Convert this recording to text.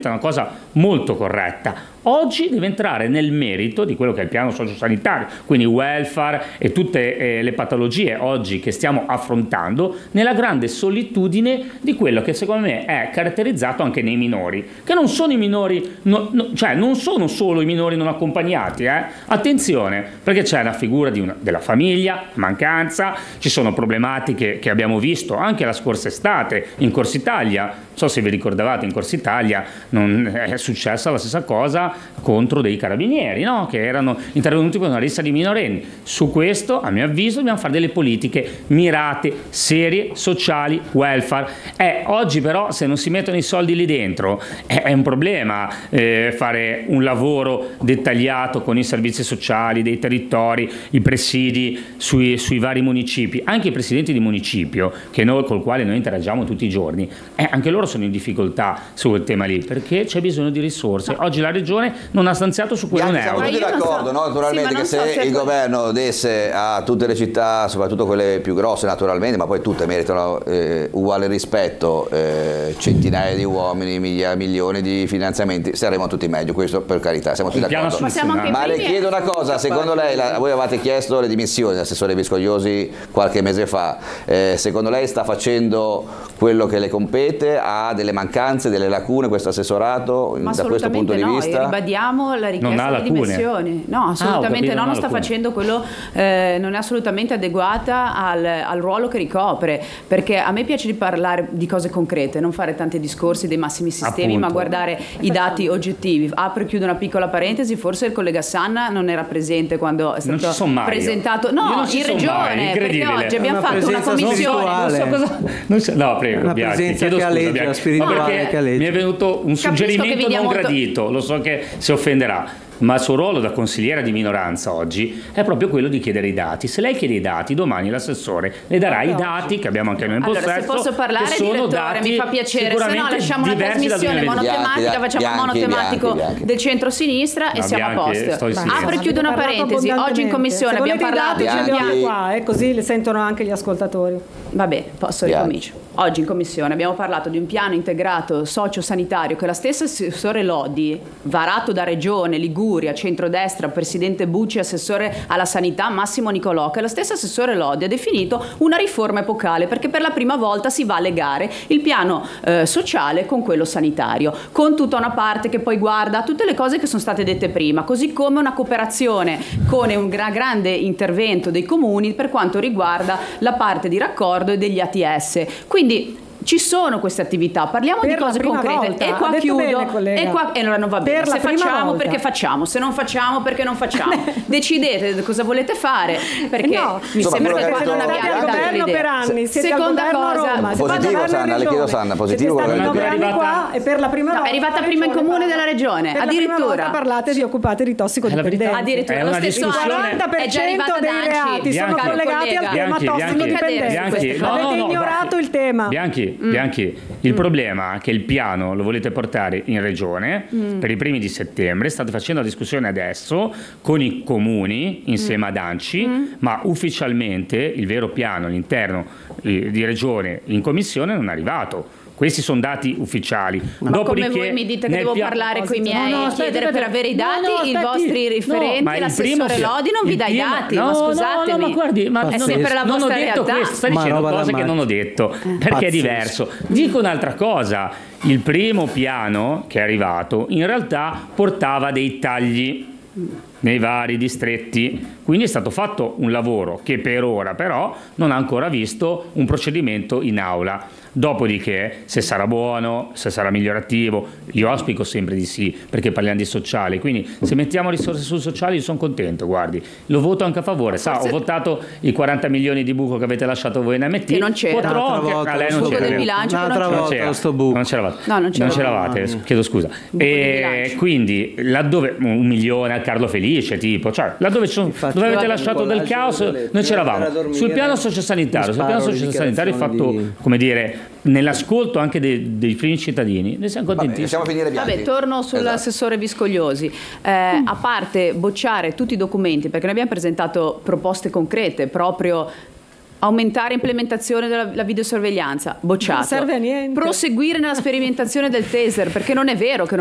è una cosa molto corretta. Oggi deve entrare nel merito di quello che è il piano sociosanitario, quindi welfare e tutte le patologie oggi che stiamo affrontando, nella grande solitudine di quello che secondo me è caratterizzato anche nei minori, che non sono i minori, cioè non sono solo i minori non accompagnati, attenzione, perché c'è la figura della famiglia, mancanza, ci sono problematiche che abbiamo visto anche la scorsa estate in Corsa Italia, non so se vi ricordavate, in Corsa Italia non è successa la stessa cosa contro dei carabinieri, no? Che erano intervenuti con una rissa di minorenni. Su questo, a mio avviso, dobbiamo fare delle politiche mirate, serie, sociali, welfare. Oggi però, se non si mettono i soldi lì dentro, è un problema fare un lavoro dettagliato con i servizi sociali dei territori, i presidi sui vari municipi, anche i presidenti di municipio con i quali noi interagiamo tutti i giorni, anche loro sono in difficoltà su quel tema lì, perché c'è bisogno di risorse. Oggi la regione non ha stanziato su quello un euro. Siamo tutti d'accordo, no? Naturalmente, che se il governo desse a tutte le città, soprattutto quelle più grosse naturalmente, ma poi tutte meritano uguale rispetto, centinaia di uomini, milioni di finanziamenti, saremo tutti meglio, questo per carità, siamo tutti d'accordo. Ma le chiedo una cosa, secondo lei, voi avevate chiesto le dimissioni dell'assessore Viscogliosi qualche mese fa, secondo lei sta facendo quello che le compete, ha delle mancanze, delle lacune questo assessorato da questo punto di vista? Ribadiamo la richiesta di dimissioni. No, assolutamente no, non sta facendo quello, non è assolutamente adeguata al ruolo che ricopre, perché a me piace di parlare di cose concrete, non fare tanti discorsi dei massimi sistemi, ma guardare i dati oggettivi. Apro e chiudo una piccola parentesi, forse il collega Sanna non era presente quando è stato presentato. No, in regione, perché oggi abbiamo fatto una commissione. No, prego, Bianchi, chiedo scusa, ma perché mi è venuto un suggerimento non gradito, lo so che si offenderà, ma il suo ruolo da consigliera di minoranza oggi è proprio quello di chiedere i dati. Se lei chiede i dati, domani l'assessore le darà i dati che abbiamo anche noi in possesso. Allora, se posso parlare, direttore, mi fa piacere, se no lasciamo una trasmissione monotematica, facciamo un monotematico del centro-sinistra e siamo a posto. Apro e chiudo una parentesi, oggi in commissione abbiamo parlato qua, così le sentono anche gli ascoltatori. Vabbè, posso ricominciare. Oggi in commissione abbiamo parlato di un piano integrato sociosanitario che la stessa assessore Lodi, varato da Regione, Liguria, centrodestra, presidente Bucci, assessore alla sanità Massimo Nicolò, che la stessa assessore Lodi ha definito una riforma epocale, perché per la prima volta si va a legare il piano sociale con quello sanitario, con tutta una parte che poi guarda tutte le cose che sono state dette prima, così come una cooperazione con un grande intervento dei comuni per quanto riguarda la parte di raccordo e degli ATS. Quindi ci sono queste attività, parliamo di cose concrete. E qua chiudo. E allora non va bene. Se facciamo, perché facciamo? Se non facciamo, perché non facciamo? Decidete cosa volete fare, perché mi sembra che qua non abbiamo dato l'idea. Per anni. Seconda cosa, positivo, Sanna, le chiedo Sanna, positivo per qua e per la prima volta è arrivata prima in comune della regione, addirittura parlate di occupate di tossicodipendenza. Addirittura lo stesso anno è già arrivata dei reati sono collegati al tema tossicodipendenza. Avete ignorato il tema. Bianchi, il problema è che il piano lo volete portare in regione per i primi di settembre, state facendo la discussione adesso con i comuni insieme ad ANCI, ma ufficialmente il vero piano all'interno di regione in commissione non è arrivato. Questi sono dati ufficiali. Ma come voi mi dite che devo parlare con i miei e chiedere per avere i dati, i vostri riferenti, l'assessore Lodi non vi dà i dati, ma scusatemi. No, ma guardi, è sempre la vostra realtà. Sta dicendo cose che non ho detto, perché è diverso. Dico un'altra cosa, il primo piano che è arrivato in realtà portava dei tagli nei vari distretti, quindi è stato fatto un lavoro che per ora però non ha ancora visto un procedimento in aula. Dopodiché, se sarà buono, se sarà migliorativo, io auspico sempre di sì, perché parliamo di sociale, quindi se mettiamo risorse sul sociale io sono contento, guardi, lo voto anche a favore, ho votato i 40 milioni di buco che avete lasciato voi in MT, che non c'era, lei non c'era, del bilancio non c'eravate, chiedo scusa, e quindi laddove 1 milione a Carlo Felice, tipo, cioè laddove dove avete lasciato del caos, noi c'eravamo. Sul piano sociosanitario, è fatto, come dire, nell'ascolto anche dei primi cittadini, ne siamo contenti. Vabbè, torno sull'assessore Viscogliosi. A parte bocciare tutti i documenti, perché noi abbiamo presentato proposte concrete proprio Aumentare implementazione della videosorveglianza, bocciato. Non serve a niente. Proseguire nella sperimentazione del taser, perché non è vero che